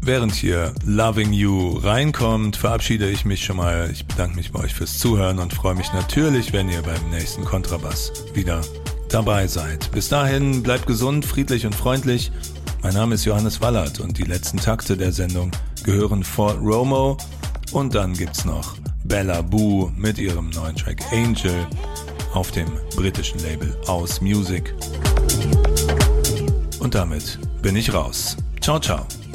Während hier Loving You reinkommt, verabschiede ich mich schon mal. Ich bedanke mich bei euch fürs Zuhören und freue mich natürlich, wenn ihr beim nächsten Kontrabass wieder dabei seid. Bis dahin, bleibt gesund, friedlich und freundlich. Mein Name ist Johannes Wallert und die letzten Takte der Sendung gehören Fort Romo. Und dann gibt's noch Bella Boo mit ihrem neuen Track Angel auf dem britischen Label Aus Music. Und damit bin ich raus. Ciao, ciao.